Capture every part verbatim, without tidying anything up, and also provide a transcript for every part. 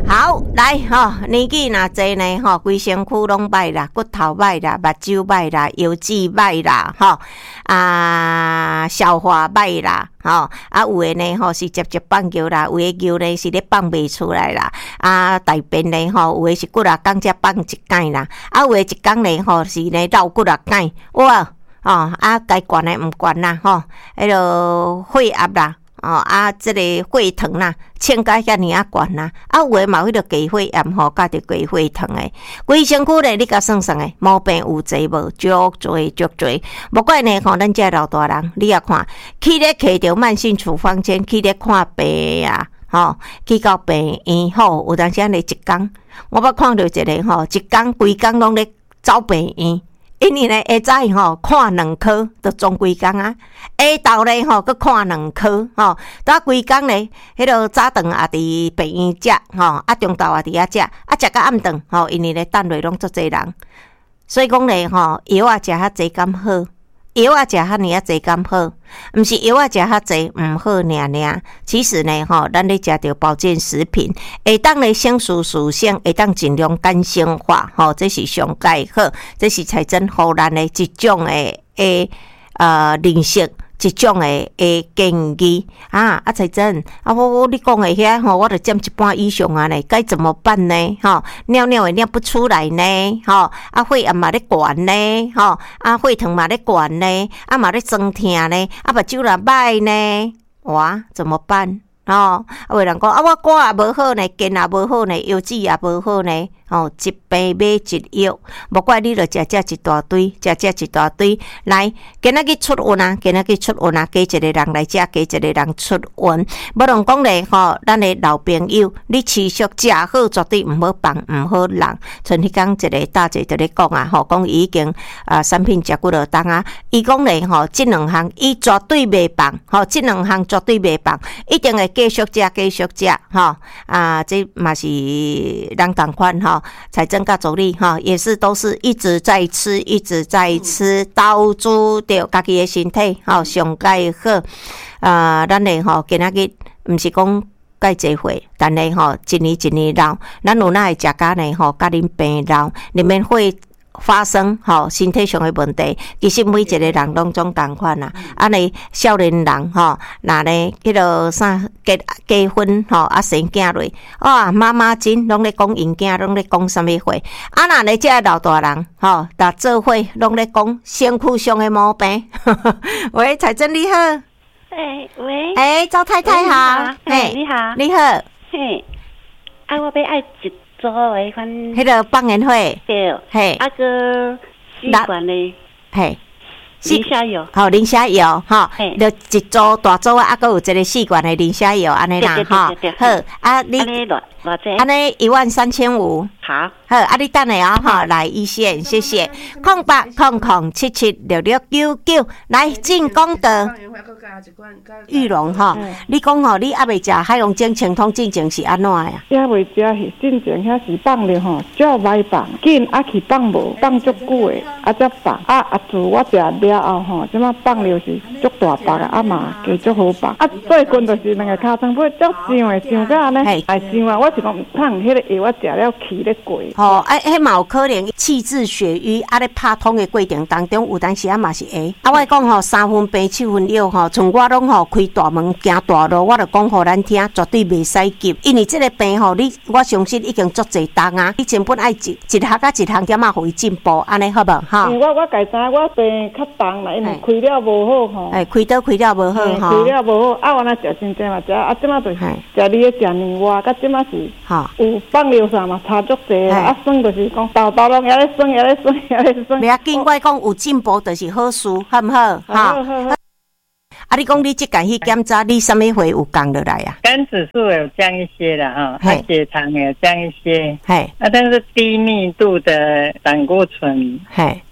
好，来吼、哦，年纪若济呢吼，规身躯拢歹啦，骨头歹啦，目睭歹啦，腰子歹啦，吼、哦、啊，消化歹啦，吼、哦、啊，有诶呢吼是直接放尿啦，有诶尿呢是咧放袂出来啦，啊，大便呢吼有诶是骨啊刚才放一解啦，啊，有诶一工呢吼是呢绕骨啊解，哇，哦啊，该管诶毋管啦，吼、哦，迄落血压啦。哦啊，即、這个血糖啦，穿甲遐尔啊悬啦，啊有诶嘛迄个低血压吼，加着低血糖诶，规身躯咧你甲算算诶，毛病有济无？足侪足侪，无怪呢吼，咱这老大人，你也看，去咧摕着慢性处方签，去咧看病啊，吼，去到病院吼，有当时安尼一工，我捌看着一个吼，一工规工拢咧走病院。因为呢，下早吼看两科，就总规工啊。下昼咧吼，佮看两科吼，搭规工咧，迄落早顿也伫病院食吼，啊中昼也伫遐食，啊食到暗顿吼，因为咧等落拢足侪人，所以讲咧吼，药啊食较济敢好，药啊食较尔啊济敢好，毋是药啊食较济毋好尔尔。其实呢吼，咱咧食着保健食品，会当咧省事事省，会当尽量简性化吼，这是上介好，这是财政互咱的一种诶诶呃认识。一种诶诶建议啊啊财政啊我我你讲诶遐吼，我著占一半以上啊呢，该怎么办呢？吼，尿尿也尿不出来呢，吼啊血压嘛咧悬呢，吼啊血糖嘛咧悬呢，啊嘛咧酸痛呢，啊目睭也歹呢，哇怎么办？吼、哦，啊有人讲啊我肝也无好呢，筋也无好呢，腰子也无好呢。哦，一病买一药，无怪你著食食一大堆，食食一大堆。来，今仔日出运啊，今仔日出运啊，加一个人来食，加一个人出运。无论讲咧吼，咱的老朋友，你持续食好，绝对毋好放，毋好人。像迄工一个大姐就咧讲啊，吼，讲伊已經啊產品食幾落當啊，伊講咧吼，即兩項伊絕對袂放，吼，即兩項絕對袂放，一定會繼續食，繼續食，吼啊，這嘛是人同款吼。財政甲助理哈，也是都是一直在吃，一直在吃，投資着家己的身體，吼上介好。啊、呃，咱咧吼，今仔日毋是講介濟歲，但係吼一年一年老，咱有哪會食甲呢？吼，甲恁病老，你們會發生吼身體上的問題，其實每一個人攏總共款啦。安尼少年人吼，若呢迄落啥結結婚吼，啊生囝落，哇媽媽真攏咧講因囝，攏咧講啥物貨。啊若呢這老大人吼，逐做伙攏咧講身軀上的毛病。喂，財政你好。 哎喂。 哎，周太太好。 哎你好。 你好。 嘿，啊我要愛一。做诶款， 迄个放烟花， 对， 嘿， 啊个吸管咧， 嘿， 磷虾油， 好磷虾油，吼，就一组大组啊，还有一个四罐的磷虾油，安尼啦，吼，好，啊你， 安尼偌偌济， 安尼一万三千五， 好， 好，啊你等下哦，吼，来一线，谢谢，空八空空七七六六九九，来进功德。玉龍吼，你講吼，你還未食海龍精清通進前是安怎呀？ 也未食是進前遐是放了吼，少歹放，緊啊去放無，放足久的，啊才放。啊啊自我食了後吼，即馬放了是足大包啊，啊嘛加足好放。啊最近就是兩個尻川尾足上的，上到安尼，哎上啊，我是講放迄個藥我食了氣咧過。 吼，哎，迄嘛有可能氣滯血瘀，啊咧拍通的過程當中，有當時啊嘛是會。啊我講吼，三分病七分藥吼，從我攏吼開大門行大路，我就講互咱聽，絕對袂使急，因為這個病吼，你我相信已經足濟重啊，你成本愛一一項甲一項點啊，互伊進步，安尼好無吼？ 我我家知我病較重啦，因為開了無好吼。哎， 開刀開了無好吼。 開了無好，啊我若食真濟嘛食，啊即馬就是食你嘅食年外，甲即馬是有放療啥嘛差足濟，啊算就是講豆豆攏也咧算也咧算也咧算。袂要緊， 我講有進步就是好事，好唔好？好好好。啊！你講你即間去檢查，你什麼會有降落來啊？ 肝指數有降一些啦，哈，啊，血糖也降一些， 係， 啊，但是低密度的膽固醇， 係，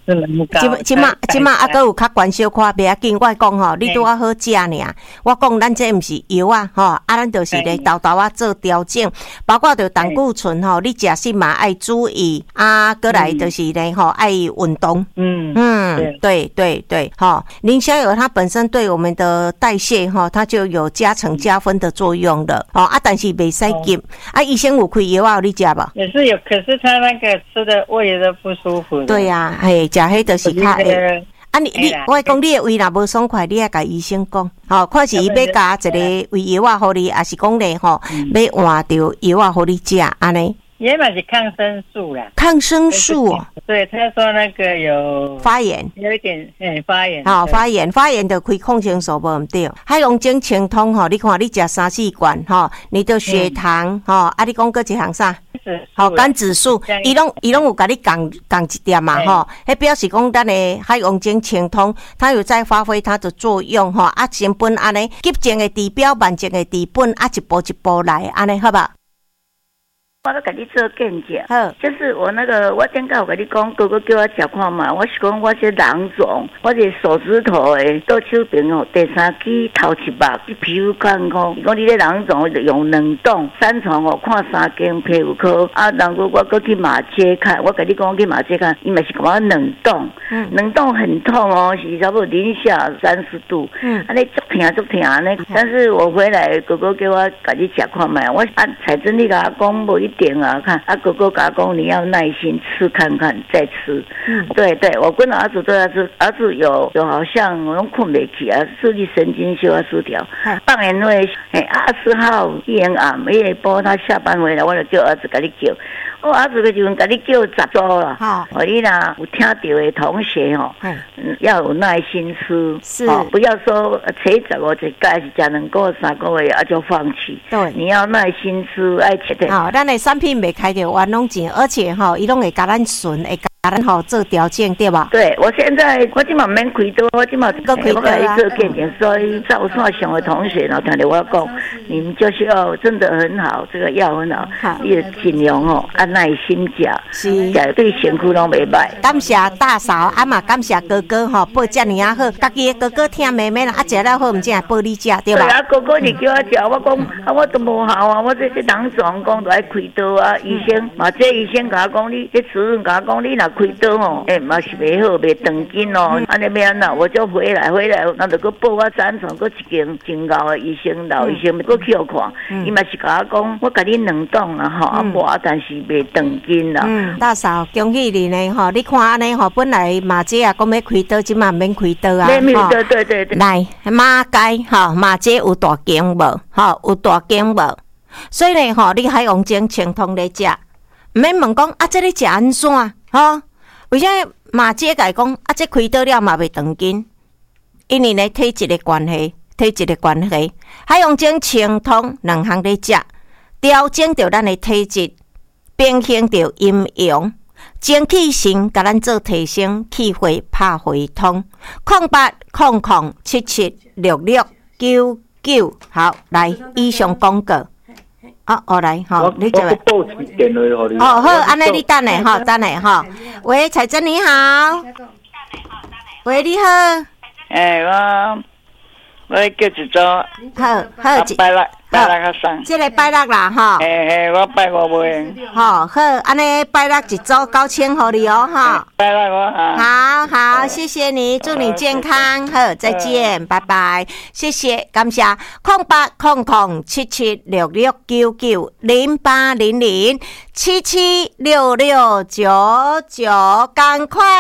是能高。 即即马即马还阁有较悬小可，袂要紧。我讲吼，你拄啊好食尔。我讲咱这毋是药啊，吼，啊咱就是咧豆豆啊做调整，包括着胆固醇吼，你食食嘛爱注意啊，过来就是咧吼爱运动。嗯嗯，对对对，吼，磷虾油它本身对我们的代谢吼，它就有加成加分的作用的。哦啊，但是袂使急。啊，医生有开药啊，你食无？ 也是有，可是他那个吃的胃都不舒服。对呀、啊，嘿，食迄就是较会。啊，你你，我讲你的胃若无爽快，你爱甲医生讲，吼、哦，看是伊要加一个胃药啊，互你，还是讲咧吼，要换着药啊，互你食，安尼。 也嘛是抗生素啦， 抗生素哦。 对，他说那个有发炎， 有一点诶发炎。 好、哦，发炎，发炎就开抗生素无毋对。海龙精清通吼，你看你食三四罐吼，你的血糖吼、嗯，啊，你讲过一项啥？好，肝指数，伊拢伊拢有甲你讲讲一点嘛吼，迄表示讲咱的海龙精清通，它有在发挥它的作用吼，啊，成本安尼，急症的治标，慢症的治本，啊，一步一步来，安尼好吧？ 我都给你做见解，就是我那个，我顶下有跟你讲，哥哥叫我食看嘛，我是讲我这囊肿，我这手指头诶，倒手边哦，第三期头一目，你皮肤看讲，讲你这囊肿用冷冻，三重哦，看三间皮肤科，啊，然后我搁去马街看，我跟你讲去马街看，伊嘛是给我冷冻，嗯，冷冻很痛哦，是差不多零下三十度，嗯，安尼足疼足疼安尼，但是我回来，哥哥叫我给你食看嘛，我按彩珍你甲我讲无一。点啊，看啊，哥哥甲讲你要耐心吃看看再吃。嗯，对对，我跟儿子都要吃，儿子有有好像我拢困袂起啊，视力神经修啊失调。放眼会，哎，二十号一眼暗，一下晡他下班回来，我就叫儿子甲你叫。我儿子个时阵甲你叫十组啦，好，我你啦有听到的同学哦，嗯，要有耐心吃，是，哦，不要说初十五一届是食两个月三个月啊就放弃，对，你要耐心吃，爱吃的。好， 咱的产品袂开着冤枉钱，而且吼，伊拢会甲咱顺，会甲咱吼做调整，对吧？ 对，我现在我今嘛免开刀，我今嘛我开始做健检，所以在我线上的同学然后听到我讲，你们就是要真的很好，这个药很好，好，也尽量哦按耐心食，是，食对身躯拢袂歹。 感谢大嫂，啊嘛感谢哥哥吼，报遮尔啊好，家己的哥哥听妹妹啦，啊食了好，毋正报你食，对吧？ 对啊，哥哥你叫我食，我讲啊我都无效啊，我这些囊肿讲都爱开刀啊，医生嘛这医生甲我讲，你这主任甲我讲，你若开刀吼，哎嘛是袂好，袂长筋哦，安尼要安怎？我就回来回来，那就搁报我三重，搁一间真高的医生老医生，搁去互看，伊嘛是甲我讲，我甲你冷冻啊吼，啊无但是袂长。 嗯，大嫂，恭喜你呢！吼，你看安尼吼，本来马姐啊讲要开刀，即嘛免开刀啊！ 免开刀，对对对。 来马街吼，马姐有大间无？吼，有大间无？所以呢，吼，你海王精清通来食，毋免问讲啊，这你食安怎？吼，为啥马姐甲伊讲啊？这开刀了嘛袂长筋，因为呢体质的关系，体质的关系，海王精清通两项在食，调整着咱的体质。平衡着阴阳，精气神，甲咱做提升，气血拍回通。空八空空七七六六九九，好，来以上广告。哦，我来，吼，你这位。哦，好，安尼你等下，吼，等下，吼。喂，彩珍你好。喂，你好。 哎，我我叫一组。 好好， 拜六拜六较送。 这个拜六啦，吼。 嘿嘿，我拜五买。 好好，安尼拜六一组九千互你哦，哈。 拜六我哈。 好好，谢谢你，祝你健康，好，再见，拜拜，谢谢，感谢。空八空空七七六六九九零八零零七七六六九九，赶快。